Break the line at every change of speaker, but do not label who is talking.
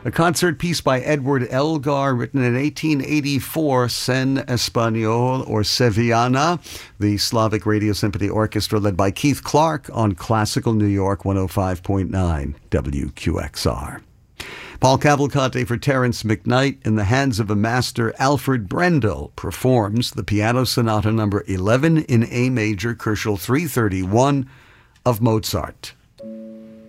A concert piece by Edward Elgar, written in 1884, Sen Español or Sevillana, the Slavic Radio Symphony Orchestra led by Keith Clark on Classical New York 105.9 WQXR. Paul Cavalcante for Terence McKnight, in the hands of a master. Alfred Brendel performs the Piano Sonata number 11 in A major, Koelschel 331 of Mozart.